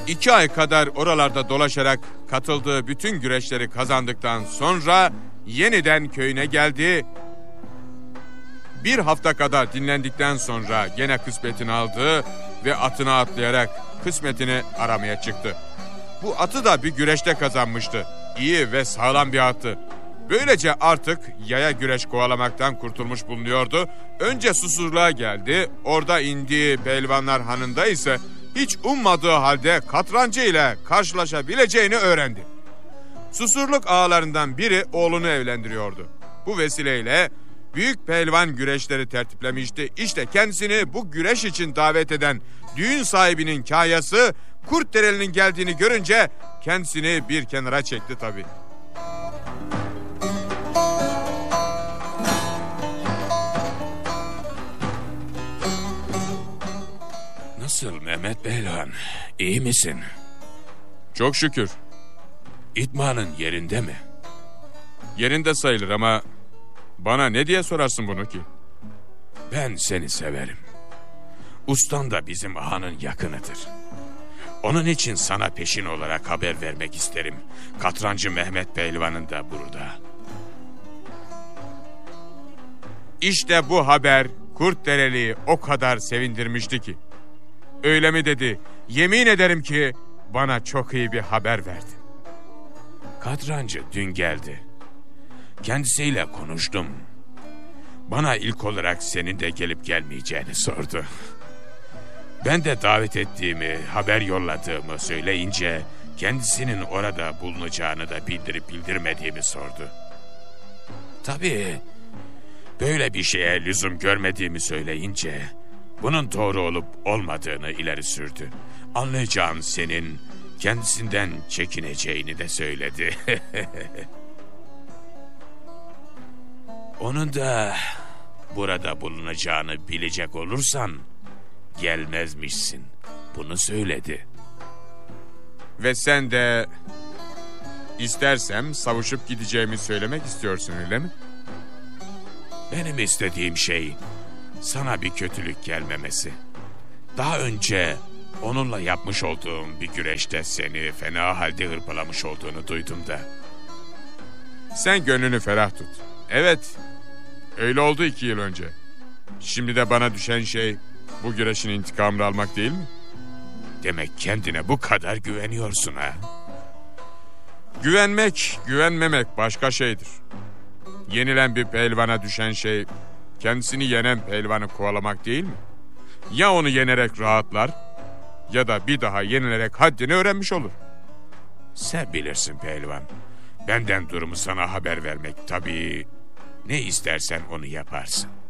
2 ay kadar oralarda dolaşarak katıldığı bütün güreşleri kazandıktan sonra yeniden köyüne geldi. Bir hafta kadar dinlendikten sonra gene kısmetini aldı ve atına atlayarak kısmetini aramaya çıktı. Bu atı da bir güreşte kazanmıştı. İyi ve sağlam bir attı. Böylece artık yaya güreş kovalamaktan kurtulmuş bulunuyordu. Önce Susurluğa geldi. Orada indiği Pehlivanlar Hanı'nda ise hiç ummadığı halde katrancı ile karşılaşabileceğini öğrendi. Susurluk ağalarından biri oğlunu evlendiriyordu. Bu vesileyle büyük pehlivan güreşleri tertiplemişti. İşte kendisini bu güreş için davet eden düğün sahibinin kayası Kurtdereli'nin geldiğini görünce kendisini bir kenara çekti tabii. Nasıl Mehmet Pehlivan? İyi misin? Çok şükür. İtmanın yerinde mi? Yerinde sayılır ama bana ne diye sorarsın bunu ki? Ben seni severim. Ustan da bizim ağanın yakınıdır. Onun için sana peşin olarak haber vermek isterim. Katrancı Mehmet Pehlivan'ın da burada. İşte bu haber Kurtdereli'yi o kadar sevindirmişti ki. Öyle mi dedi? Yemin ederim ki bana çok iyi bir haber verdi. Katrancı dün geldi. Kendisiyle konuştum. Bana ilk olarak senin de gelip gelmeyeceğini sordu. Ben de davet ettiğimi, haber yolladığımı söyleyince kendisinin orada bulunacağını da bildirip bildirmediğimi sordu. Tabii böyle bir şeye lüzum görmediğimi söyleyince bunun doğru olup olmadığını ileri sürdü. Anlayacağın senin kendisinden çekineceğini de söyledi. Onun da burada bulunacağını bilecek olursan gelmezmişsin. Bunu söyledi. Ve sen de istersem savuşup gideceğimi söylemek istiyorsun öyle mi? Benim istediğim şey sana bir kötülük gelmemesi. Daha önce onunla yapmış olduğum bir güreşte seni fena halde hırpalamış olduğunu duydum da. Sen gönlünü ferah tut. Evet, öyle oldu 2 yıl önce. Şimdi de bana düşen şey bu güreşin intikamını almak değil mi? Demek kendine bu kadar güveniyorsun ha? Güvenmek, güvenmemek başka şeydir. Yenilen bir pehlivana düşen şey kendisini yenen pehlivanı kovalamak değil mi? Ya onu yenerek rahatlar ya da bir daha yenilerek haddini öğrenmiş olur. Sen bilirsin pehlivan. Benden durumu sana haber vermek tabii. Ne istersen onu yaparsın.